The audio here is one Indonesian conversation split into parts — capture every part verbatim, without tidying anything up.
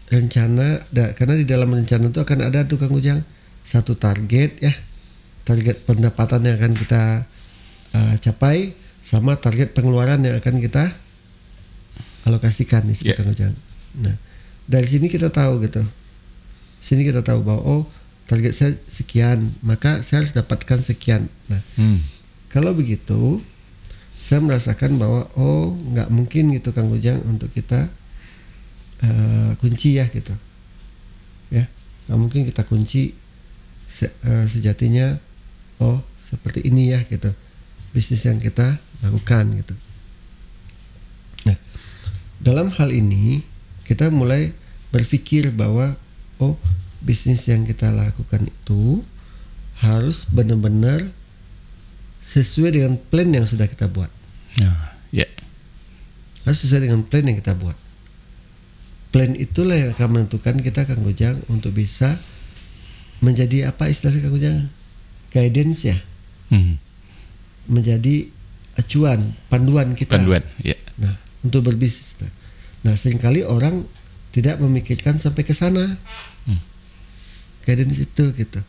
rencana, da, karena di dalam rencana itu akan ada tuh Kang Ujang satu target ya, target pendapatan yang akan kita uh, capai sama target pengeluaran yang akan kita alokasikan di situ yeah. Kang Ujang. Nah dari sini kita tahu gitu, sini kita tahu bahwa oh target saya sekian, maka saya harus dapatkan sekian. Nah hmm. kalau begitu saya merasakan bahwa oh nggak mungkin gitu Kang Ujang untuk kita uh, kunci ya gitu ya, nggak mungkin kita kunci se, uh, sejatinya oh seperti ini ya gitu bisnis yang kita lakukan gitu. Nah dalam hal ini kita mulai berpikir bahwa oh bisnis yang kita lakukan itu harus benar-benar sesuai dengan plan yang sudah kita buat. Ya, yeah. Harus sesuai dengan plan yang kita buat. Plan itulah yang akan menentukan kita Kang Ujang untuk bisa menjadi apa istilahnya Kang Ujang? Guidance ya. Hmm. Menjadi acuan, panduan kita. Panduan, ya. Yeah. Nah, untuk berbisnis. Nah, seringkali orang tidak memikirkan sampai ke sana. Hmm. Guidance itu gitu.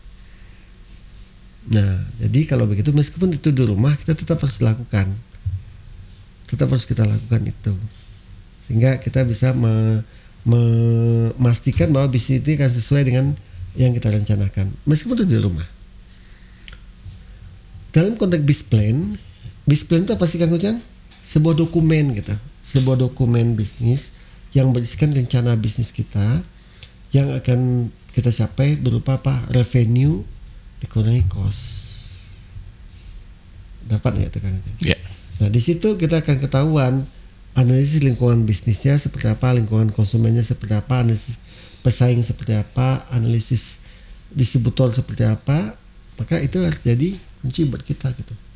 Nah, jadi kalau begitu meskipun itu di rumah kita tetap harus lakukan, tetap harus kita lakukan itu, sehingga kita bisa me, memastikan bahwa bisnis ini akan sesuai dengan yang kita rencanakan, meskipun itu di rumah. Dalam konteks bis plan, bis plan itu apa sih Kang Ujang? Sebuah dokumen gitu, sebuah dokumen bisnis yang berisikan rencana bisnis kita yang akan kita capai berupa apa? Revenue dikurangi cost. Dapat nggak itu Kang? Yeah. Nah di situ kita akan ketahuan analisis lingkungan bisnisnya seperti apa, lingkungan konsumennya seperti apa, analisis pesaing seperti apa, analisis distributor seperti apa. Maka itu harus jadi kunci buat kita gitu.